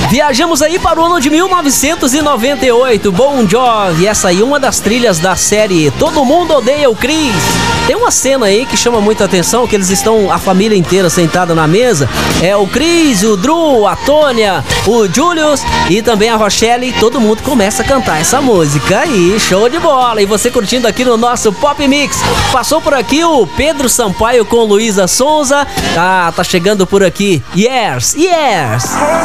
Viajamos aí para o ano de 1998, Bon Jovi, essa aí uma das trilhas da série Todo Mundo Odeia o Chris. Tem uma cena aí que chama muita atenção, que eles estão, a família inteira sentada na mesa, é o Chris, o Drew, a Tônia, o Julius e também a Rochelle, todo mundo começa a cantar essa música aí, show de bola. E você curtindo aqui no nosso Pop Mix, passou por aqui o Pedro Sampaio com Luísa Sonza, tá chegando por aqui, Yes, Yes.